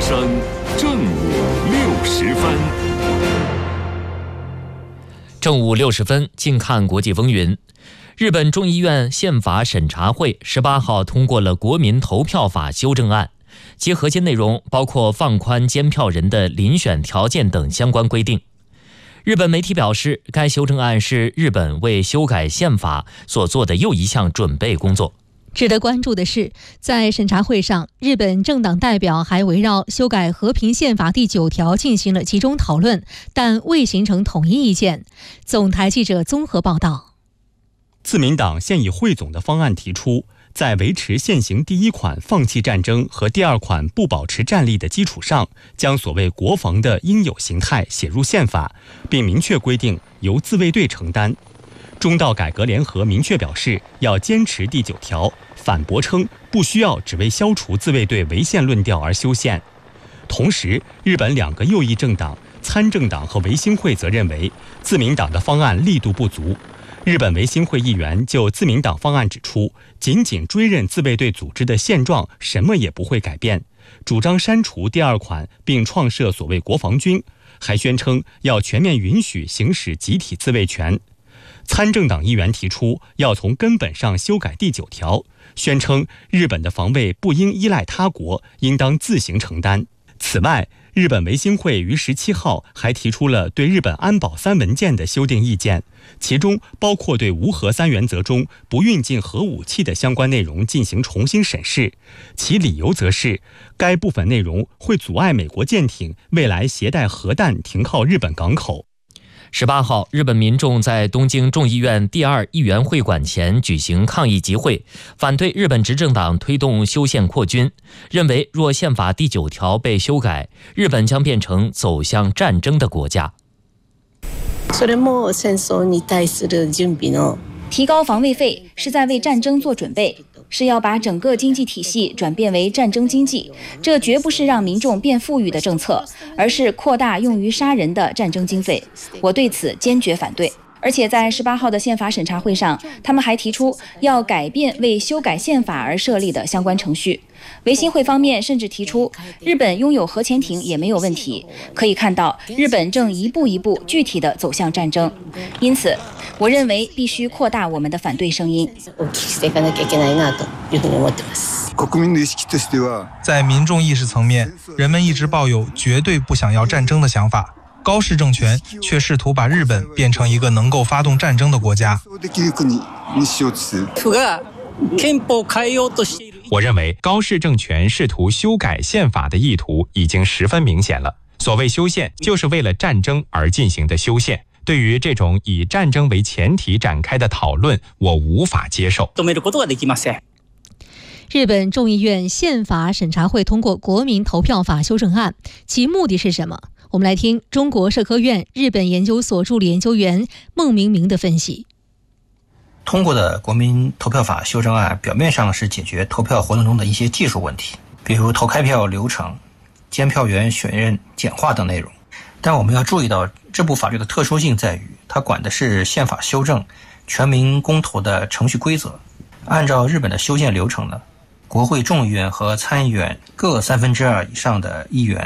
声正午60分。 正午60分，近看国际风云。日本众议院宪法审查会18号通过了国民投票法修正案，其核心内容包括放宽监票人的遴选条件等相关规定。日本媒体表示，该修正案是日本为修改宪法所做的又一项准备工作。 值得关注的是，在审查会上，日本政党代表还围绕修改和平宪法第9条进行了集中讨论，但未形成统一意见。总台记者综合报道。 自民党现以汇总的方案提出，在维持现行第1款放弃战争和第2款不保持战力的基础上，将所谓国防的应有形态写入宪法，并明确规定由自卫队承担。中道改革联合明确表示要坚持第9条，反驳称不需要只为消除自卫队违宪论调而修宪。同时，日本2个右翼政党参政党和维新会则认为自民党的方案力度不足。日本维新会议员就自民党方案指出，仅仅追认自卫队组织的现状，什么也不会改变，主张删除第2款并创设所谓国防军，还宣称要全面允许行使集体自卫权。参政党议员提出要从根本上修改第9条，宣称日本的防卫不应依赖他国，应当自行承担。此外，日本维新会于17号还提出了对日本安保3文件的修订意见，其中包括对无核3原则中不运进核武器的相关内容进行重新审视，其理由则是该部分内容会阻碍美国舰艇未来携带核弹停靠日本港口。 18号，日本民众在东京众议院第2议员会馆前举行抗议集会，反对日本执政党推动修宪扩军，认为若宪法第9条被修改，日本将变成走向战争的国家。 提高防卫费是在为战争做准备，是要把整个经济体系转变为战争经济，这绝不是让民众变富裕的政策，而是扩大用于杀人的战争经费。我对此坚决反对。而且在18号的宪法审查会上，他们还提出要改变为修改宪法而设立的相关程序。维新会方面甚至提出，日本拥有核潜艇也没有问题。可以看到，日本正一步一步具体地走向战争。因此，我认为必须扩大我们的反对声音。 在民众意识层面，人们一直抱有绝对不想要战争的想法。高市政权却试图把日本变成一个能够发动战争的国家。 我认为高市政权试图修改宪法的意图已经十分明显了。所谓修宪，就是为了战争而进行的修宪。对于这种以战争为前提展开的讨论，我无法接受。 日本众议院宪法审查会通过国民投票法修正案，其目的是什么？我们来听中国社科院日本研究所助理研究员孟明明的分析。 通过的国民投票法修正案表面上是解决投票活动中的一些技术问题，比如投开票流程、监票员选任简化等内容。但我们要注意到，这部法律的特殊性在于，它管的是宪法修正、全民公投的程序规则。按照日本的修宪流程呢，国会众议院和参议院各2/3以上的议员